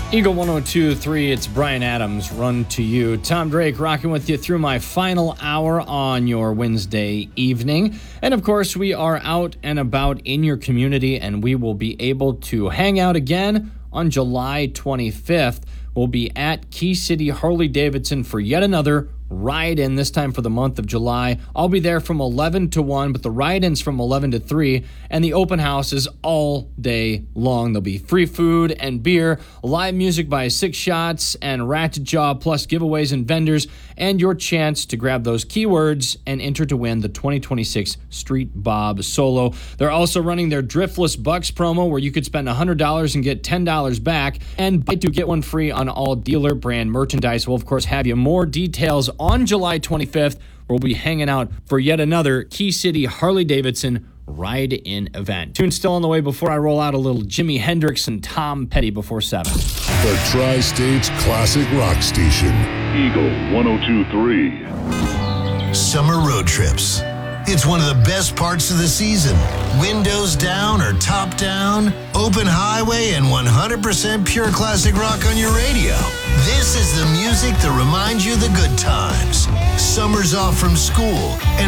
Eagle 102.3, it's Brian Adams, Run to You. Tom Drake rocking with you through my final hour on your Wednesday evening. And of course, we are out and about in your community, and we will be able to hang out again on July 25th. We'll be at Key City Harley-Davidson for yet another ride-in, this time for the month of July. I'll be there from 11 to 1, but the ride-in's from 11 to 3, and the open house is all day long. There'll be free food and beer, live music by Six Shots and Ratchet Jaw, plus giveaways and vendors, and your chance to grab those keywords and enter to win the 2026 Street Bob Solo. They're also running their Driftless Bucks promo, where you could spend $100 and get $10 back, and buy two, get one free on all dealer brand merchandise. We'll, of course, have you more details on July 25th. We'll be hanging out for yet another Key City Harley-Davidson ride-in event. Tune still on the way before I roll out a little Jimi Hendrix and Tom Petty before 7. The Tri-States Classic Rock Station. Eagle 102.3. Summer road trips. It's one of the best parts of the season. Windows down or top down, open highway, and 100% pure classic rock on your radio. This is the music that reminds you of the good times. Summer's off from school, and